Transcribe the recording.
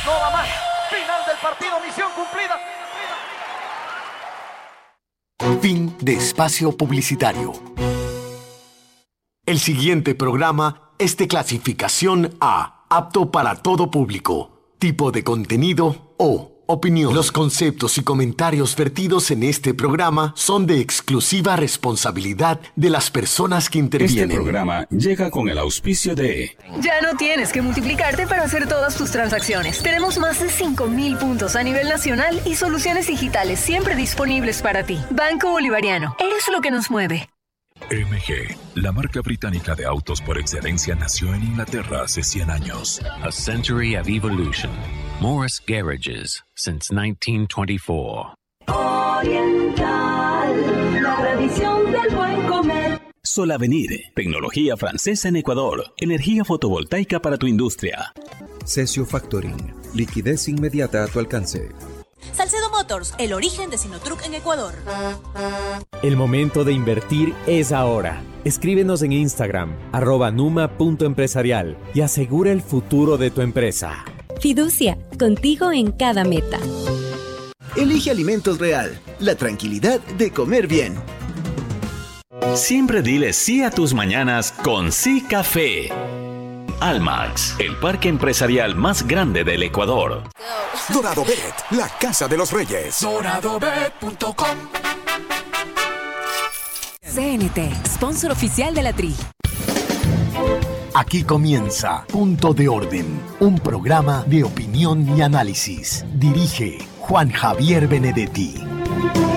No va más. Final del partido, misión cumplida. Fin de espacio publicitario. El siguiente programa es de clasificación A, apto para todo público. Tipo de contenido O. Opinión. Los conceptos y comentarios vertidos en este programa son de exclusiva responsabilidad de las personas que intervienen. Este programa llega con el auspicio de... Ya no tienes que multiplicarte para hacer todas tus transacciones. Tenemos más de 5,000 puntos a nivel nacional y soluciones digitales siempre disponibles para ti. Banco Bolivariano. Eres lo que nos mueve. MG, la marca británica de autos por excelencia, nació en Inglaterra hace 100 años. A century of evolution. Morris Garages, since 1924. Oriental, la tradición del buen comer. Solavenir, tecnología francesa en Ecuador. Energía fotovoltaica para tu industria. Cesio Factoring, liquidez inmediata a tu alcance. Salcedo Motors, el origen de Sinotruck en Ecuador. El momento de invertir es ahora. Escríbenos en Instagram, @numa.empresarial y asegura el futuro de tu empresa. Fiducia, contigo en cada meta. Elige Alimentos Real, la tranquilidad de comer bien. Siempre dile sí a tus mañanas con Sí Café. Almax, el parque empresarial más grande del Ecuador. Dorado Bet, la casa de los reyes. doradobet.com. CNT, sponsor oficial de la Tri. Aquí comienza Punto de Orden, un programa de opinión y análisis. Dirige Juan Javier Benedetti.